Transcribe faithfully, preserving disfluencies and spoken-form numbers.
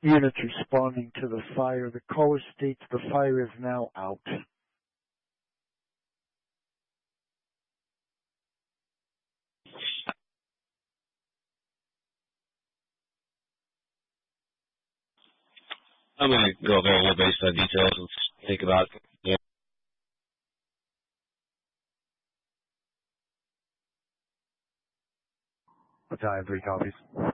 Units responding to the fire. The caller states the fire is now out. I'm going to go over a little based on details and think about it. Yeah. Battalion three copies.